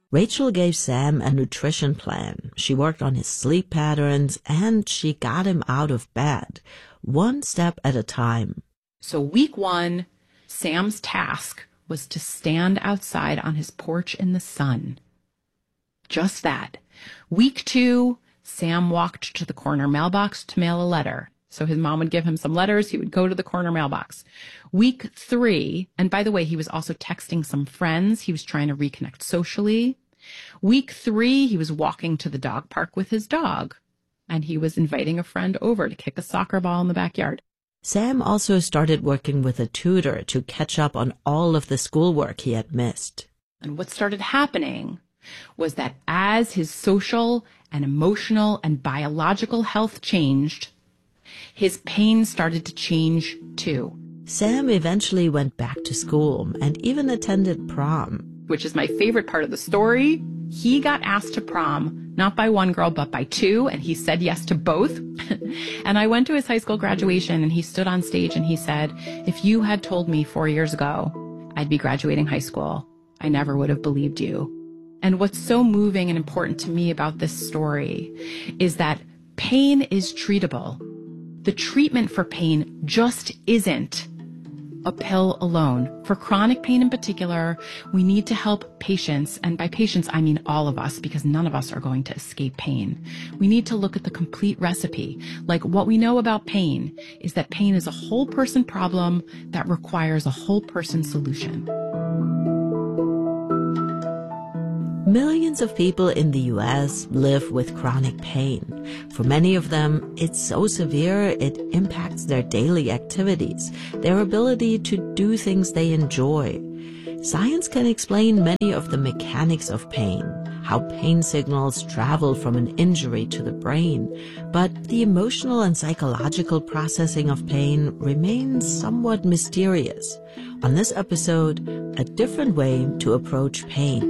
Rachel gave Sam a nutrition plan. She worked on his sleep patterns and she got him out of bed, one step at a time. So week 1, Sam's task was to stand outside on his porch in the sun. Just that. Week 2, Sam walked to the corner mailbox to mail a letter. So his mom would give him some letters. He would go to the corner mailbox. Week 3, and by the way, he was also texting some friends. He was trying to reconnect socially. Week 3, he was walking to the dog park with his dog, and he was inviting a friend over to kick a soccer ball in the backyard. Sam also started working with a tutor to catch up on all of the schoolwork he had missed. And what started happening was that as his social and emotional and biological health changed, his pain started to change too. Sam eventually went back to school and even attended prom. Which is my favorite part of the story. He got asked to prom, not by one girl, but by 2, and he said yes to both. And I went to his high school graduation, and he stood on stage and he said, "If you had told me 4 years ago I'd be graduating high school, I never would have believed you." And what's so moving and important to me about this story is that pain is treatable. The treatment for pain just isn't a pill alone. For chronic pain in particular, we need to help patients, and by patients I mean all of us, because none of us are going to escape pain. We need to look at the complete recipe. Like, what we know about pain is that pain is a whole person problem that requires a whole person solution. Millions of people in the U.S. live with chronic pain. For many of them, it's so severe it impacts their daily activities, their ability to do things they enjoy. Science can explain many of the mechanics of pain, how pain signals travel from an injury to the brain, but the emotional and psychological processing of pain remains somewhat mysterious. On this episode, a different way to approach pain.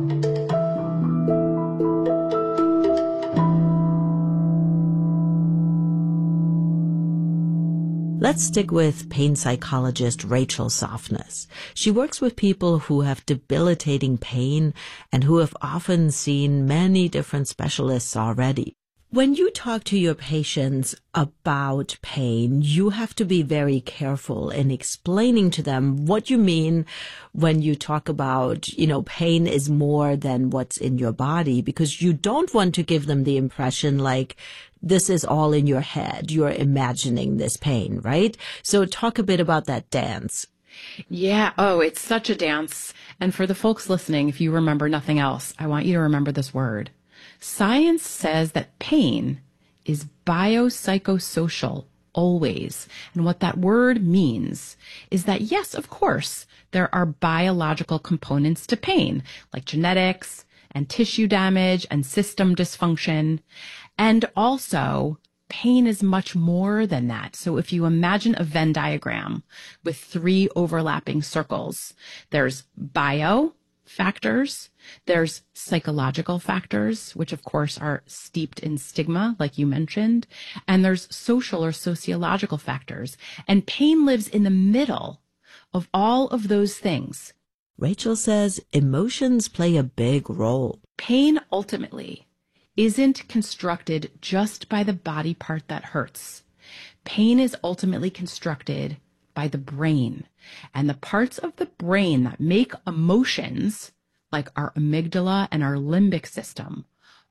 Let's stick with pain psychologist Rachel Softness. She works with people who have debilitating pain and who have often seen many different specialists already. When you talk to your patients about pain, you have to be very careful in explaining to them what you mean when you talk about, pain is more than what's in your body, because you don't want to give them the impression like this is all in your head. You're imagining this pain, right? So talk a bit about that dance. Yeah. Oh, it's such a dance. And for the folks listening, if you remember nothing else, I want you to remember this word. Science says that pain is biopsychosocial always. And what that word means is that, yes, of course, there are biological components to pain, like genetics and tissue damage and system dysfunction. And also, pain is much more than that. So if you imagine a Venn diagram with 3 overlapping circles, there's bio factors, there's psychological factors, which of course are steeped in stigma, like you mentioned, and there's social or sociological factors. And pain lives in the middle of all of those things. Rachel says emotions play a big role. Pain ultimately isn't constructed just by the body part that hurts. Pain is ultimately constructed by the brain. And the parts of the brain that make emotions, like our amygdala and our limbic system,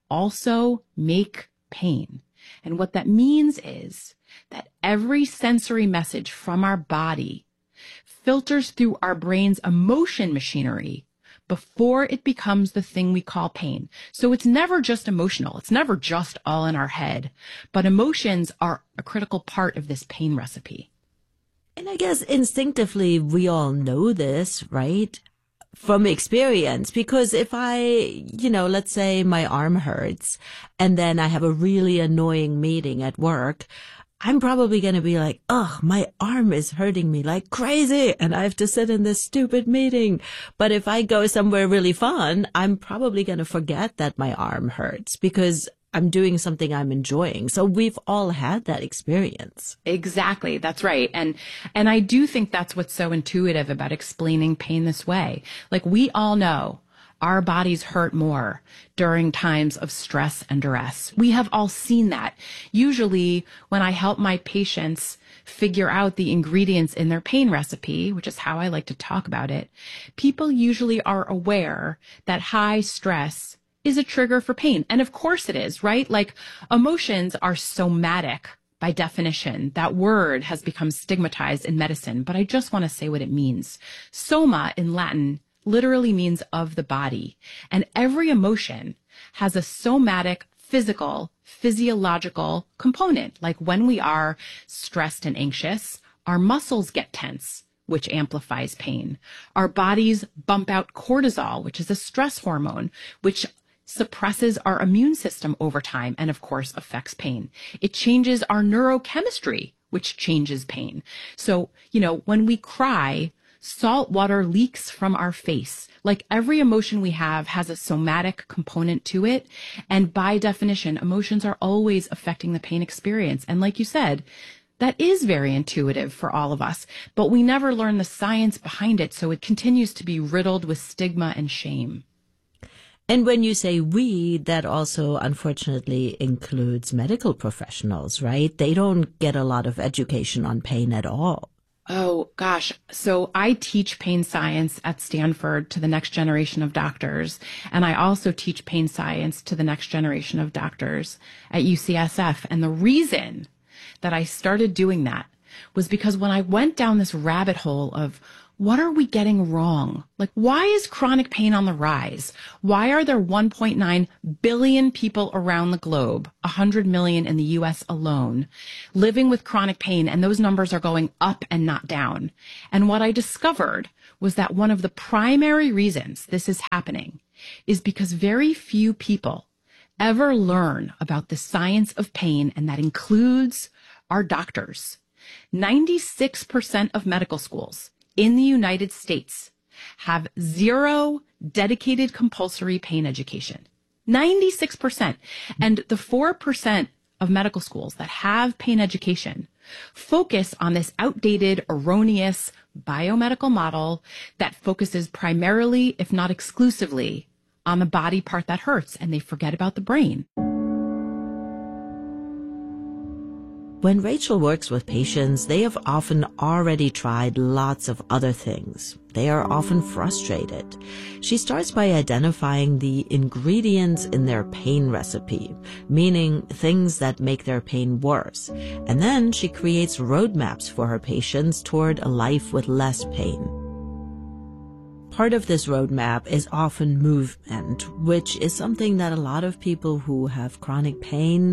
also make pain. And what that means is that every sensory message from our body filters through our brain's emotion machinery before it becomes the thing we call pain. So it's never just emotional. It's never just all in our head. But emotions are a critical part of this pain recipe. And I guess instinctively we all know this, right? From experience, because if I, let's say my arm hurts and then I have a really annoying meeting at work, I'm probably going to be like, ugh, my arm is hurting me like crazy and I have to sit in this stupid meeting. But if I go somewhere really fun, I'm probably going to forget that my arm hurts because I'm doing something I'm enjoying. So we've all had that experience. Exactly. That's right. And I do think that's what's so intuitive about explaining pain this way. Like, we all know Our bodies hurt more during times of stress and duress. We have all seen that. Usually when I help my patients figure out the ingredients in their pain recipe, which is how I like to talk about it, people usually are aware that high stress is a trigger for pain. And of course it is, right? Like emotions are somatic by definition. That word has become stigmatized in medicine, but I just want to say what it means. Soma in Latin literally means of the body. And every emotion has a somatic, physiological component. Like when we are stressed and anxious, our muscles get tense, which amplifies pain. Our bodies bump out cortisol, which is a stress hormone, which suppresses our immune system over time and of course affects pain. It changes our neurochemistry, which changes pain. So, when we cry, salt water leaks from our face. Like every emotion we have has a somatic component to it. And by definition, emotions are always affecting the pain experience. And like you said, that is very intuitive for all of us, but we never learn the science behind it. So it continues to be riddled with stigma and shame. And when you say we, that also unfortunately includes medical professionals, right? They don't get a lot of education on pain at all. Oh, gosh. So I teach pain science at Stanford to the next generation of doctors. And I also teach pain science to the next generation of doctors at UCSF. And the reason that I started doing that was because when I went down this rabbit hole of what are we getting wrong? Like, why is chronic pain on the rise? Why are there 1.9 billion people around the globe, 100 million in the US alone, living with chronic pain? And those numbers are going up and not down. And what I discovered was that one of the primary reasons this is happening is because very few people ever learn about the science of pain, and that includes our doctors. 96% of medical schools in the United States have zero dedicated compulsory pain education. 96%. And the 4% of medical schools that have pain education focus on this outdated, erroneous biomedical model that focuses primarily, if not exclusively, on the body part that hurts, and they forget about the brain. When Rachel works with patients, they have often already tried lots of other things. They are often frustrated. She starts by identifying the ingredients in their pain recipe, meaning things that make their pain worse. And then she creates roadmaps for her patients toward a life with less pain. Part of this roadmap is often movement, which is something that a lot of people who have chronic pain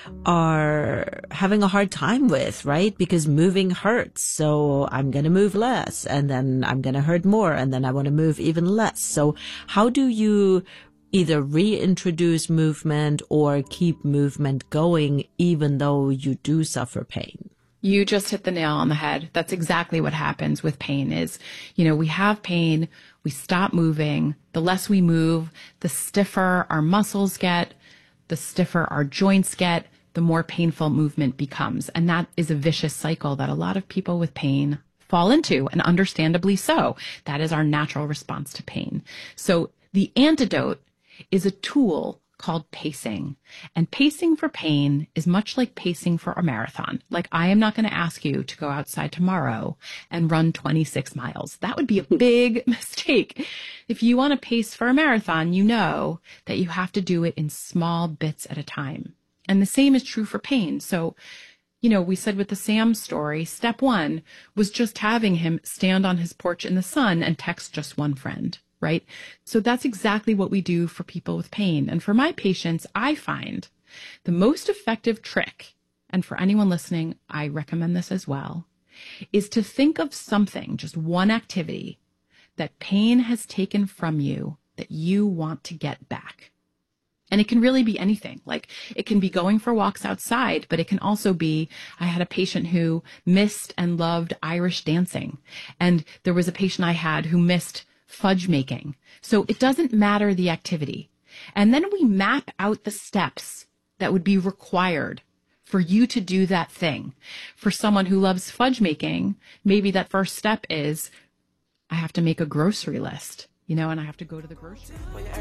are having a hard time with, right? Because moving hurts. So I'm going to move less, and then I'm going to hurt more, and then I want to move even less. So how do you either reintroduce movement or keep movement going even though you do suffer pain? You just hit the nail on the head. That's exactly what happens with pain is, we have pain, we stop moving. The less we move, the stiffer our muscles get, the stiffer our joints get, the more painful movement becomes. And that is a vicious cycle that a lot of people with pain fall into, and understandably so. That is our natural response to pain. So the antidote is a tool called pacing. And pacing for pain is much like pacing for a marathon. Like, I am not going to ask you to go outside tomorrow and run 26 miles. That would be a big mistake. If you want to pace for a marathon, you know that you have to do it in small bits at a time. And the same is true for pain. So, we said with the Sam story, step one was just having him stand on his porch in the sun and text just one friend. Right? So that's exactly what we do for people with pain. And for my patients, I find the most effective trick, and for anyone listening, I recommend this as well, is to think of something, just one activity that pain has taken from you that you want to get back. And it can really be anything. Like, it can be going for walks outside, but it can also be, I had a patient who missed and loved Irish dancing. And there was a patient I had who missed fudge making. So it doesn't matter the activity. And then we map out the steps that would be required for you to do that thing. For someone who loves fudge making, maybe that first step is, I have to make a grocery list. and I have to go to the grocery store.